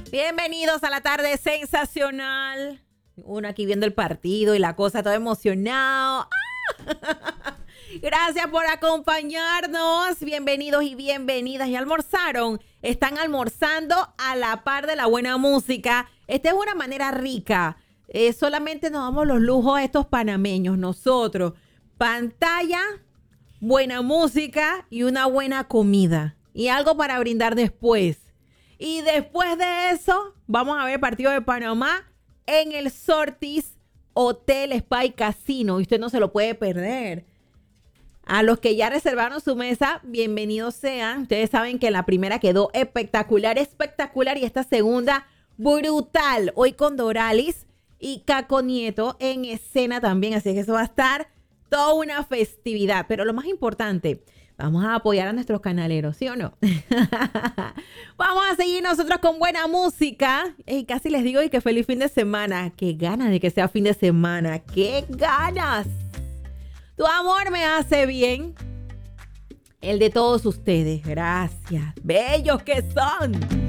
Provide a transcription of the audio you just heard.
Bienvenidos a la tarde sensacional. Uno aquí viendo el partido y la cosa, todo emocionado. ¡Ah! Gracias por acompañarnos. Bienvenidos y bienvenidas. ¿Y almorzaron? Están almorzando a la par de la buena música. Esta es una manera rica. Solamente nos damos los lujos a estos panameños, nosotros. Pantalla, buena música y una buena comida. Y algo para brindar después. Y después de eso, vamos a ver el partido de Panamá en el Sortis Hotel Spa y Casino. Y usted no se lo puede perder. A los que ya reservaron su mesa, bienvenidos sean. Ustedes saben que la primera quedó espectacular. Y esta segunda, brutal. Hoy con Doralis y Caco Nieto en escena también. Así que eso va a estar toda una festividad. Pero lo más importante, vamos a apoyar a nuestros canaleros, ¿sí o no? Vamos a seguir nosotros con buena música. Y casi les digo y que feliz fin de semana. Qué ganas de que sea fin de semana. ¡Qué ganas! Tu amor me hace bien. El de todos ustedes. Gracias. Bellos que son.